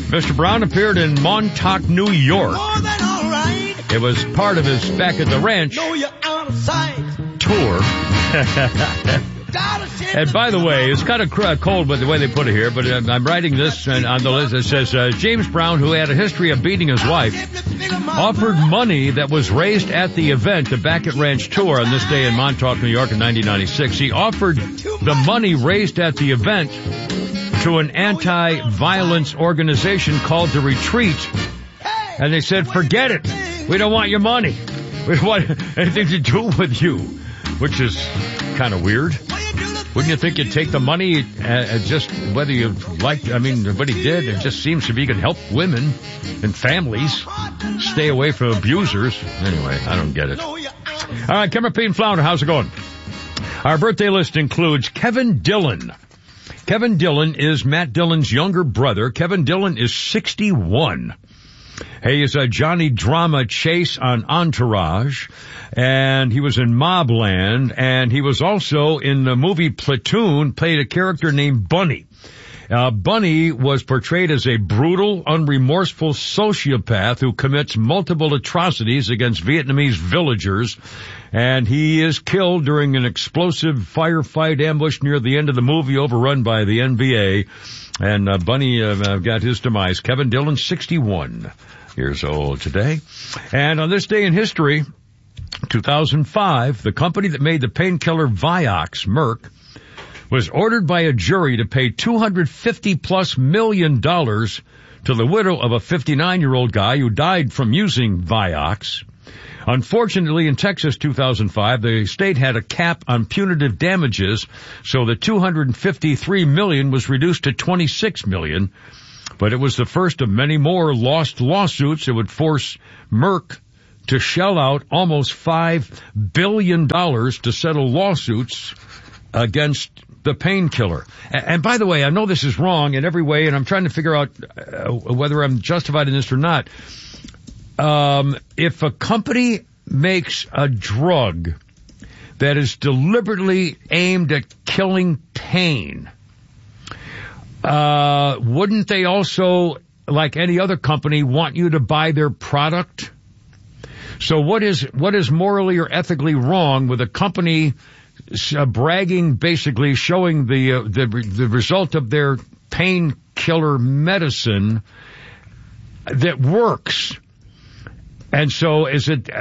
Mr. Brown appeared in Montauk, New York. It was part of his Back at the Ranch tour. And by the way, it's kind of cold with the way they put it here, but I'm writing this on the list. It says, James Brown, who had a history of beating his wife, offered money that was raised at the event, the Back at Ranch tour on this day in Montauk, New York in 1996. He offered the money raised at the event to an anti-violence organization called The Retreat. And they said, forget it. We don't want your money. We don't want anything to do with you, which is kind of weird. Wouldn't you think you'd take the money, just whether you liked, what he did, it just seems to be he can help women and families stay away from abusers. Anyway, I don't get it. All right, Kimmer, Pete, and Flounder, how's it going? Our birthday list includes Kevin Dillon. Kevin Dillon is Matt Dillon's younger brother. Kevin Dillon is 61. He is a Johnny Drama Chase on Entourage, and he was in Mobland, and he was also in the movie Platoon, played a character named Bunny. Bunny was portrayed as a brutal, unremorseful sociopath who commits multiple atrocities against Vietnamese villagers, and he is killed during an explosive firefight ambush near the end of the movie, overrun by the NBA. And Bunny got his demise. Kevin Dillon, 61 years old today. And on this day in history, 2005, the company that made the painkiller Vioxx, Merck, was ordered by a jury to pay $250+ million to the widow of a 59-year-old guy who died from using Vioxx. Unfortunately, in Texas 2005, the state had a cap on punitive damages, so the $253 million was reduced to $26 million. But it was the first of many more lost lawsuits that would force Merck to shell out almost $5 billion to settle lawsuits against the painkiller. And by the way, I know this is wrong in every way, and I'm trying to figure out whether I'm justified in this or not. If a company makes a drug that is deliberately aimed at killing pain, wouldn't they also, like any other company, want you to buy their product? So what is morally or ethically wrong with a company bragging, basically showing the result of their painkiller medicine that works? And so is it,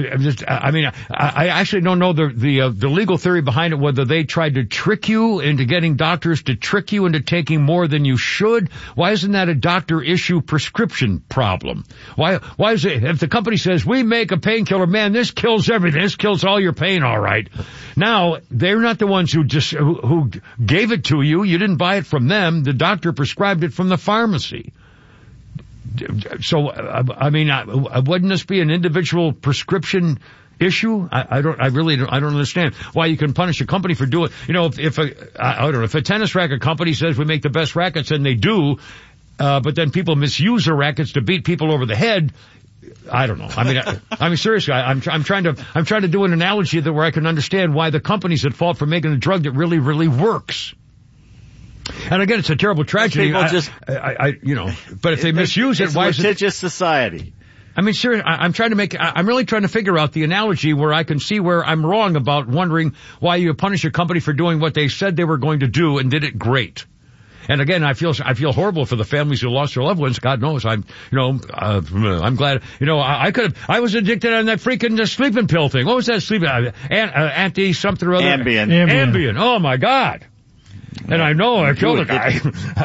I actually don't know the legal theory behind it, whether they tried to trick you into getting doctors to trick you into taking more than you should. Why isn't that a doctor issue prescription problem? Why is it, if the company says, we make a painkiller, man, this kills everything, this kills all your pain, all right. Now, they're not the ones who gave it to you. You didn't buy it from them. The doctor prescribed it from the pharmacy. So, wouldn't this be an individual prescription issue? I don't understand why you can punish a company for doing, if a tennis racket company says we make the best rackets, and they do, but then people misuse the rackets to beat people over the head. I don't know. Seriously, I'm trying to do an analogy where I can understand why the company's at fault for making a drug that really, really works. And again, it's a terrible tragedy. But if they misuse it, why is it? It's a litigious society. Seriously, I'm really trying to figure out the analogy where I can see where I'm wrong about wondering why you punish a company for doing what they said they were going to do and did it great. And again, I feel horrible for the families who lost their loved ones. God knows, I'm glad, I was addicted on that freaking sleeping pill thing. What was that sleeping, anti something or other? Ambien. Oh my God. And I know I killed a guy.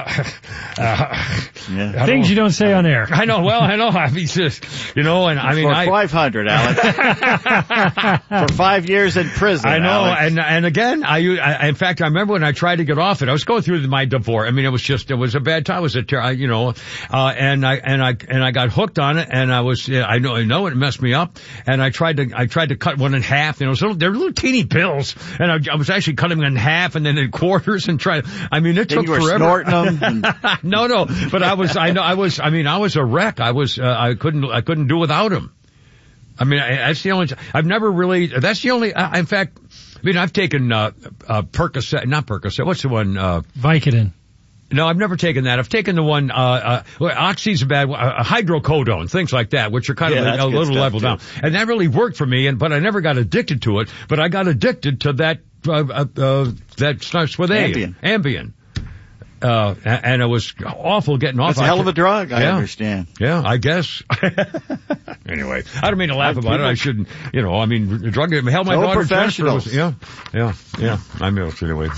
Things you don't say on air. I know. Well, I know. For 500, Alan. For 5 years in prison. I know. Alex. And again, in fact, I remember when I tried to get off it. I was going through my divorce. It was a bad time. It was and I got hooked on it, and I know it messed me up. And I tried to cut one in half. They're little teeny pills, and I was actually cutting them in half and then in quarters and try. It took forever. Snorting them. No, but I was a wreck. I couldn't do without him. That's the only, I've never really, that's the only, in fact, I've taken, Percocet, not Percocet, what's the one, Vicodin. No, I've never taken that. I've taken the one, Oxy's a bad one, hydrocodone, things like that, which are kind of a little level down. And that really worked for me, but I never got addicted to it. But I got addicted to that, that starts with A. Ambien. And it was awful getting off. That's a hell of a drug, I understand. Yeah, I guess. Anyway, I don't mean to laugh about it. I shouldn't, I mean, drug, hell, my daughter professionals. Yeah. I mean, anyway.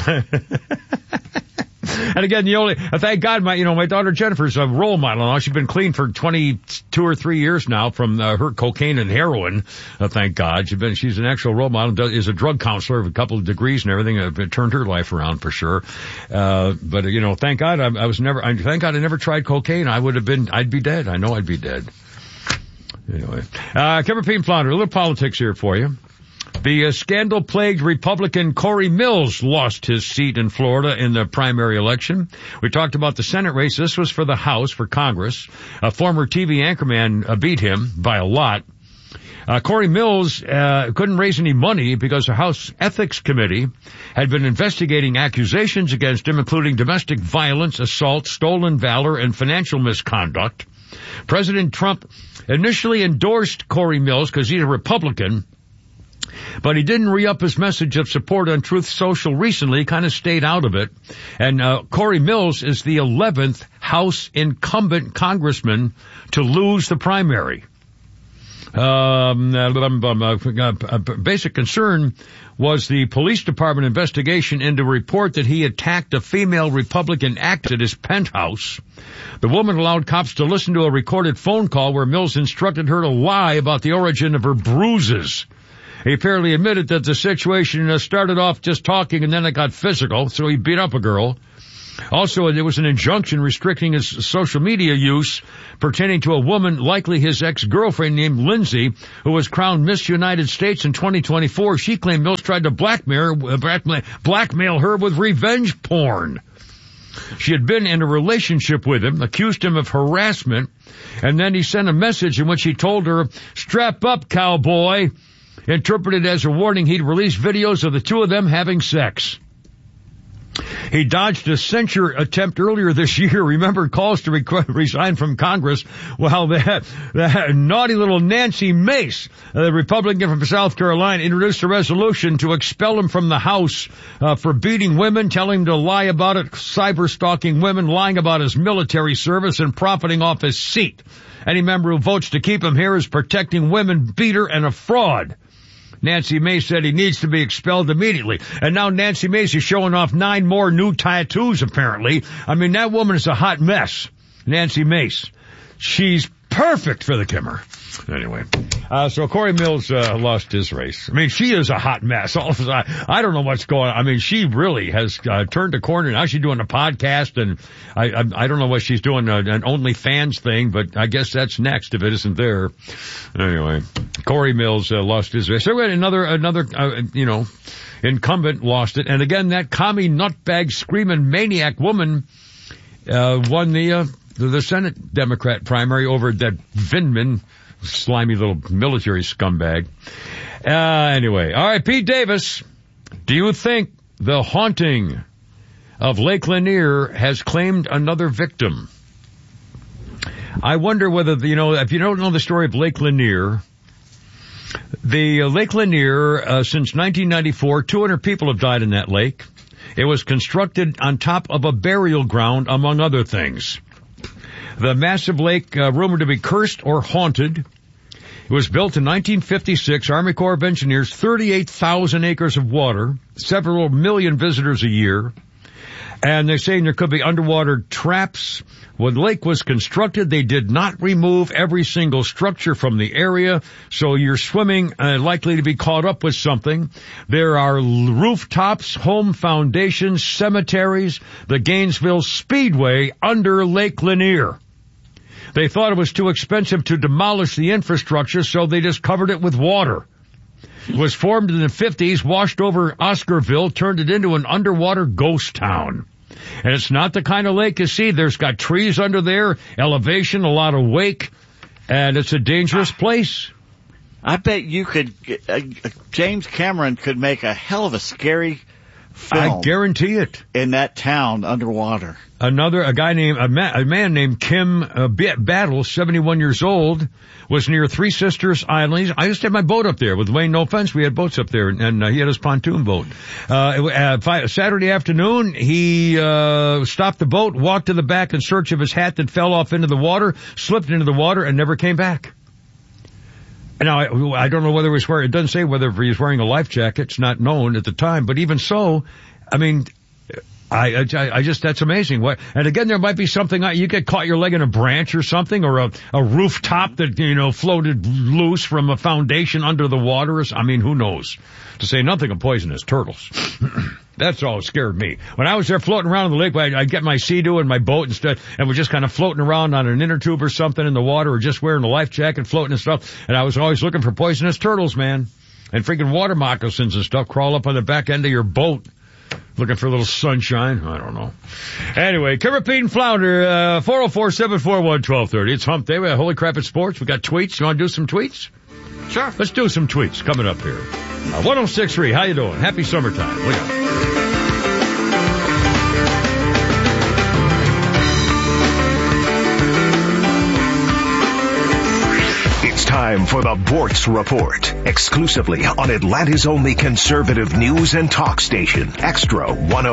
And again, thank God my daughter Jennifer's a role model now. She's been clean for 22 or 3 years now from her cocaine and heroin. Thank God. She's an actual role model, is a drug counselor with a couple of degrees and everything. It turned her life around for sure. But thank God thank God I never tried cocaine. I'd be dead. I know I'd be dead. Anyway, Kevin Pete Flounder, a little politics here for you. The scandal-plagued Republican Corey Mills lost his seat in Florida in the primary election. We talked about the Senate race. This was for the House, for Congress. A former TV anchorman beat him by a lot. Corey Mills couldn't raise any money because the House Ethics Committee had been investigating accusations against him, including domestic violence, assault, stolen valor, and financial misconduct. President Trump initially endorsed Corey Mills because he's a Republican, but he didn't re-up his message of support on Truth Social recently. He kind of stayed out of it. And Corey Mills is the 11th House incumbent congressman to lose the primary. Basic concern was the police department investigation into a report that he attacked a female Republican activist at his penthouse. The woman allowed cops to listen to a recorded phone call where Mills instructed her to lie about the origin of her bruises. He apparently admitted that the situation started off just talking and then it got physical, so he beat up a girl. Also, there was an injunction restricting his social media use pertaining to a woman, likely his ex-girlfriend named Lindsay, who was crowned Miss United States in 2024. She claimed Mills tried to blackmail her with revenge porn. She had been in a relationship with him, accused him of harassment, and then he sent a message in which he told her, "Strap up, cowboy," interpreted as a warning he'd release videos of the two of them having sex. He dodged a censure attempt earlier this year. Remember calls to resign from Congress? Well, that naughty little Nancy Mace, the Republican from South Carolina, introduced a resolution to expel him from the House for beating women, telling him to lie about it, cyber-stalking women, lying about his military service, and profiting off his seat. Any member who votes to keep him here is protecting women, beater, and a fraud. Nancy Mace said he needs to be expelled immediately. And now Nancy Mace is showing off 9 more new tattoos, apparently. I mean, that woman is a hot mess. Nancy Mace. She's perfect for the Kimmer. Anyway, so Corey Mills lost his race. I mean, she is a hot mess. I don't know what's going on. I mean, she really has turned a corner. Now she's doing a podcast, and I don't know what she's doing, an OnlyFans thing, but I guess that's next if it isn't there. Anyway, Corey Mills lost his race. So we had another incumbent lost it. And again, that commie nutbag screaming maniac woman won the Senate Democrat primary over that Vindman, slimy little military scumbag. Anyway, all right, Pete Davis, do you think the haunting of Lake Lanier has claimed another victim? I wonder whether, if you don't know the story of Lake Lanier, the Lake Lanier, since 1994, 200 people have died in that lake. It was constructed on top of a burial ground, among other things. The massive lake, rumored to be cursed or haunted. It was built in 1956, Army Corps of Engineers, 38,000 acres of water, several million visitors a year. And they're saying there could be underwater traps. When the lake was constructed, they did not remove every single structure from the area, so you're swimming likely to be caught up with something. There are rooftops, home foundations, cemeteries, the Gainesville Speedway under Lake Lanier. They thought it was too expensive to demolish the infrastructure, so they just covered it with water. It was formed in the 50s, washed over Oscarville, turned it into an underwater ghost town. And it's not the kind of lake you see. There's got trees under there, elevation, a lot of wake, and it's a dangerous place. I bet you could, James Cameron could make a hell of a scary film. I guarantee it. In that town underwater. A man named Kim Battle, 71 years old, was near Three Sisters Island. I used to have my boat up there with Wayne. No offense, we had boats up there, and he had his pontoon boat. Saturday afternoon, he stopped the boat, walked to the back in search of his hat that fell off into the water, slipped into the water, and never came back. Now, I don't know whether he was wearing, it doesn't say whether he was wearing a life jacket. It's not known at the time, but even so, I mean, I just, that's amazing. And again, there might be something, you get caught your leg in a branch or something, or a rooftop that, floated loose from a foundation under the water. I mean, who knows? To say nothing of poisonous turtles. That's all scared me. When I was there floating around in the lake, I'd get my Sea-Doo and my boat instead, and we're just kind of floating around on an inner tube or something in the water, or just wearing a life jacket, floating and stuff. And I was always looking for poisonous turtles, man. And freaking water moccasins and stuff crawl up on the back end of your boat. Looking for a little sunshine? I don't know. Anyway, Kermit Pete and Flounder, 404-741-1230. It's Hump Day. We got Holy Crap at Sports. We got tweets. You want to do some tweets? Sure. Let's do some tweets coming up here. 1063, how you doing? Happy summertime. What do you got? It's time for the Bortz Report, exclusively on Atlanta's only conservative news and talk station, Extra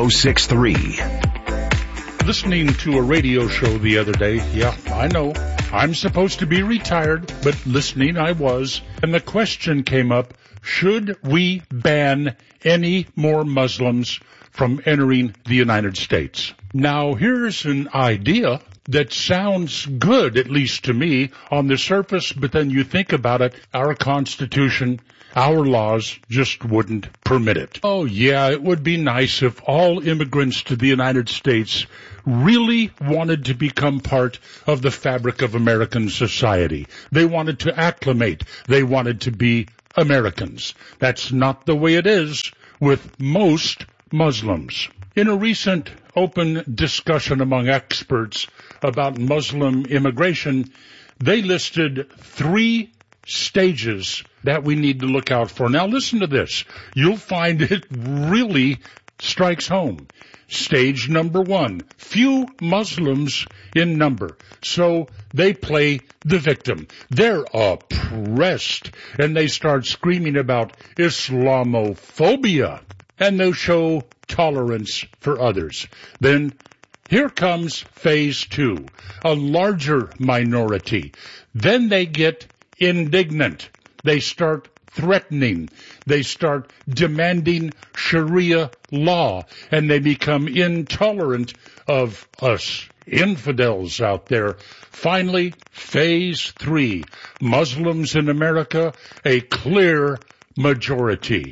106.3. Listening to a radio show the other day, yeah, I know, I'm supposed to be retired, but listening I was, and the question came up, should we ban any more Muslims from entering the United States? Now, here's an idea that sounds good, at least to me, on the surface, but then you think about it, our Constitution, our laws just wouldn't permit it. Oh yeah, it would be nice if all immigrants to the United States really wanted to become part of the fabric of American society. They wanted to acclimate. They wanted to be Americans. That's not the way it is with most Muslims. In a recent open discussion among experts about Muslim immigration, they listed 3 stages that we need to look out for. Now listen to this. You'll find it really strikes home. Stage number 1, few Muslims in number, so they play the victim. They're oppressed, and they start screaming about Islamophobia, and they show tolerance for others. Then here comes phase 2, a larger minority. Then they get indignant. They start threatening. They start demanding Sharia law, and they become intolerant of us infidels out there. Finally, phase 3, Muslims in America, a clear majority.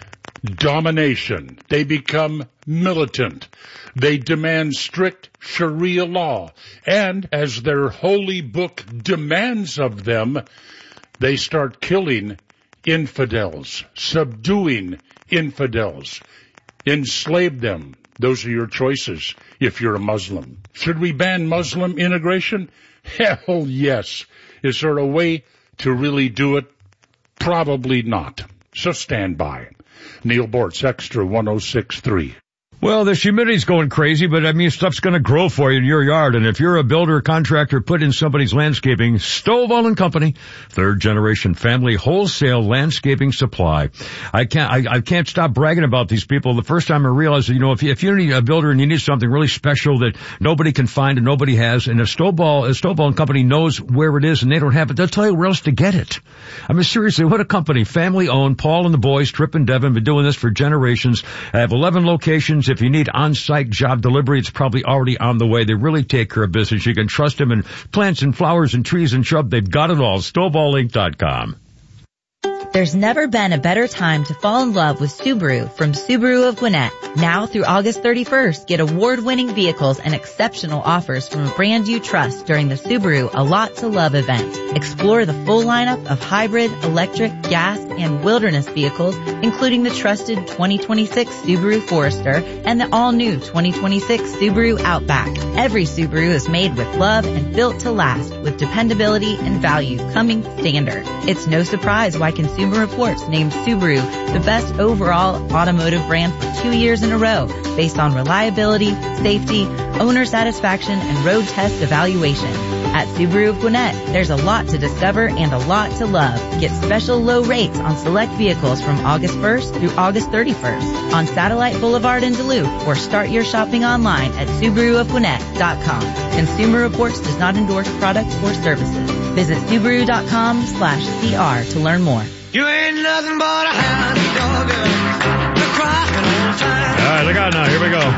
Domination. They become militant. They demand strict Sharia law. And as their holy book demands of them, they start killing infidels, subduing infidels, enslave them. Those are your choices if you're a Muslim. Should we ban Muslim immigration? Hell yes. Is there a way to really do it? Probably not. So stand by. Neil Bortz, Extra 106.3. Well, this humidity's going crazy, but I mean, stuff's going to grow for you in your yard. And if you're a builder or contractor, put in somebody's landscaping, Stovall & Company, 3rd generation family wholesale landscaping supply. I can't stop bragging about these people. The first time I realized that, if you need a builder and you need something really special that nobody can find and nobody has, and if Stovall & Company knows where it is and they don't have it, they'll tell you where else to get it. I mean, seriously, what a company. Family owned. Paul and the boys, Trip and Devin, been doing this for generations. I have 11 locations. If you need on-site job delivery, it's probably already on the way. They really take care of business. You can trust them in plants and flowers and trees and shrubs. They've got it all. StovallInc.com. There's never been a better time to fall in love with Subaru from Subaru of Gwinnett. Now through August 31st, get award-winning vehicles and exceptional offers from a brand you trust during the Subaru A Lot to Love event. Explore the full lineup of hybrid, electric, gas, and wilderness vehicles, including the trusted 2026 Subaru Forester and the all-new 2026 Subaru Outback. Every Subaru is made with love and built to last, with dependability and value coming standard. It's no surprise why consumers Consumer Reports named Subaru the best overall automotive brand for 2 years in a row based on reliability, safety, owner satisfaction, and road test evaluation. At Subaru of Gwinnett, there's a lot to discover and a lot to love. Get special low rates on select vehicles from August 1st through August 31st on Satellite Boulevard in Duluth, or start your shopping online at SubaruofGwinnett.com. Consumer Reports does not endorse products or services. Visit Subaru.com/CR to learn more. You ain't nothing but a hound dog, crying all the time. All right, look out now. Here we go.